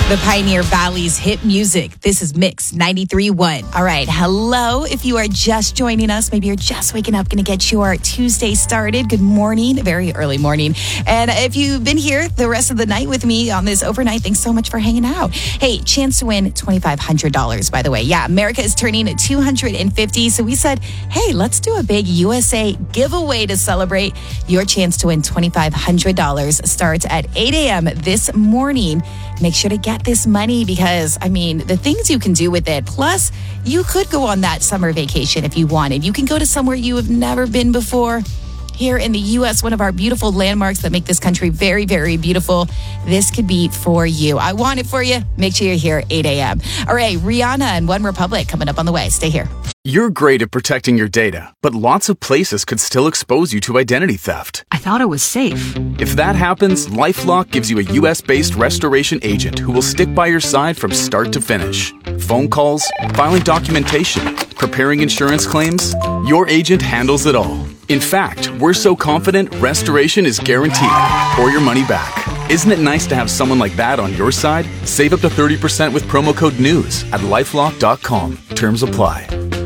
The Pioneer Valley's hit music. This is Mix 93.1. All right. Hello. If you are just joining us, maybe you're just waking up, going to get your Tuesday started. Good morning. Very early morning. And if you've been here the rest of the night with me on this overnight, thanks so much for hanging out. Hey, chance to win $2,500, by the way. Yeah, America is turning 250. So we said, hey, let's do a big USA giveaway to celebrate. Your chance to win $2,500 starts at 8 a.m. this morning. Make sure to get this money because, I mean, the things you can do with it. Plus, you could go on that summer vacation if you wanted. You can go to somewhere you have never been before. Here in the U.S., one of our beautiful landmarks that make this country very, very beautiful. This could be for you. I want it for you. Make sure you're here at 8 a.m. All right, Rihanna and One Republic coming up on the way. Stay here. You're great at protecting your data, but lots of places could still expose you to identity theft. I thought it was safe. If that happens, LifeLock gives you a U.S.-based restoration agent who will stick by your side from start to finish. Phone calls, filing documentation, preparing insurance claims, your agent handles it all. In fact, we're so confident restoration is guaranteed or your money back. Isn't it nice to have someone like that on your side? Save up to 30% with promo code NEWS at LifeLock.com. Terms apply.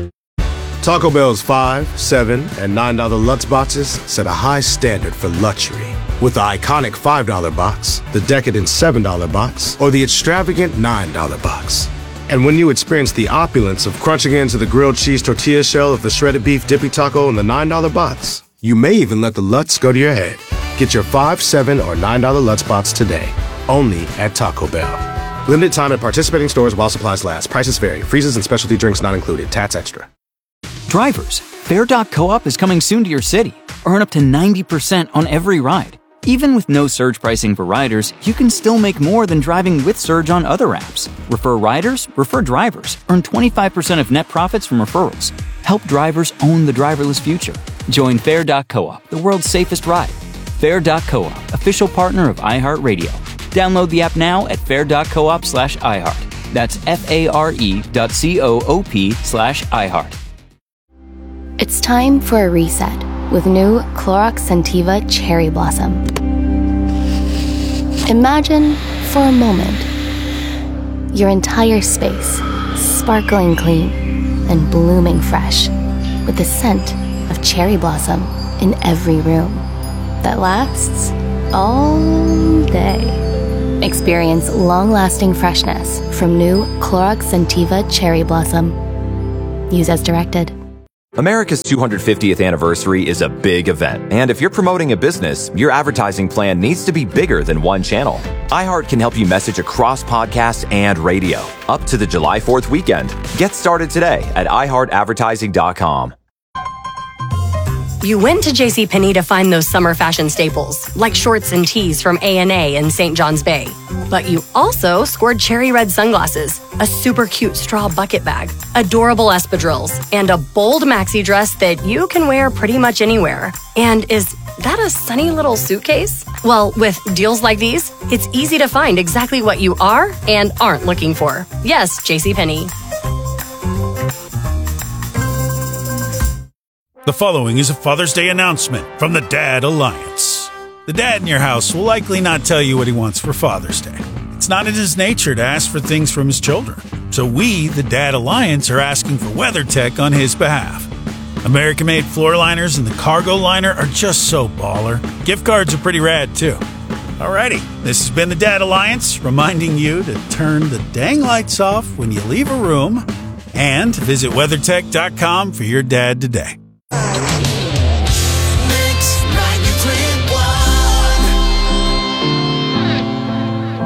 Taco Bell's $5, $7, and $9 Lutz boxes set a high standard for luxury. With the iconic $5 box, the decadent $7 box, or the extravagant $9 box. And when you experience the opulence of crunching into the grilled cheese tortilla shell of the shredded beef dippy taco in the $9 box, you may even let the Lutz go to your head. Get your $5, $7, or $9 Lutz box today, only at Taco Bell. Limited time at participating stores while supplies last. Prices vary. Freezes and specialty drinks not included. Tats extra. Drivers, Fare.coop is coming soon to your city. Earn up to 90% on every ride. Even with no surge pricing for riders, you can still make more than driving with Surge on other apps. Refer riders, refer drivers. Earn 25% of net profits from referrals. Help drivers own the driverless future. Join Fare.coop, the world's safest ride. Fare.coop, official partner of iHeartRadio. Download the app now at fare.coop/iHeart. That's FARE.coop/iHeart. It's time for a reset with new Clorox Scentiva Cherry Blossom. Imagine, for a moment, your entire space sparkling clean and blooming fresh with the scent of cherry blossom in every room that lasts all day. Experience long-lasting freshness from new Clorox Scentiva Cherry Blossom. Use as directed. America's 250th anniversary is a big event, and if you're promoting a business, your advertising plan needs to be bigger than one channel. iHeart can help you message across podcasts and radio up to the July 4th weekend. Get started today at iHeartAdvertising.com. You went to JCPenney to find those summer fashion staples, like shorts and tees from A&A in St. John's Bay. But you also scored cherry red sunglasses, a super cute straw bucket bag, adorable espadrilles, and a bold maxi dress that you can wear pretty much anywhere. And is that a sunny little suitcase? Well, with deals like these, it's easy to find exactly what you are and aren't looking for. Yes, JCPenney. The following is a Father's Day announcement from the Dad Alliance. The dad in your house will likely not tell you what he wants for Father's Day. It's not in his nature to ask for things from his children. So we, the Dad Alliance, are asking for WeatherTech on his behalf. American-made floor liners and the cargo liner are just so baller. Gift cards are pretty rad, too. Alrighty, this has been the Dad Alliance, reminding you to turn the dang lights off when you leave a room and visit WeatherTech.com for your dad today.